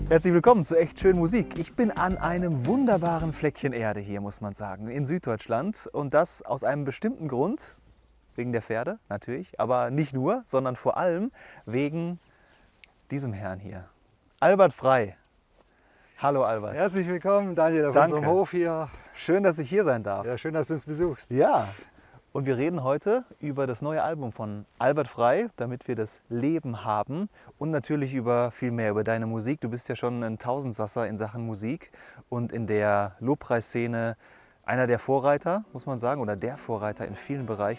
Herzlich willkommen zu echt schön Musik. Ich bin an einem wunderbaren Fleckchen Erde hier, muss man sagen, in Süddeutschland. Und das aus einem bestimmten Grund, wegen der Pferde natürlich, aber nicht nur, sondern vor allem wegen diesem Herrn hier. Albert Frei. Hallo Albert. Herzlich willkommen, Daniel, auf Danke. unserem Hof hier. Schön, dass ich hier sein darf. Ja, schön, dass du uns besuchst. Ja. Und wir reden heute über das neue Album von Albert Frei, damit wir das Leben haben, und natürlich über viel mehr, über deine Musik. Du bist ja schon ein Tausendsasser in Sachen Musik und in der Lobpreisszene einer der Vorreiter, muss man sagen, oder der Vorreiter in vielen Bereichen.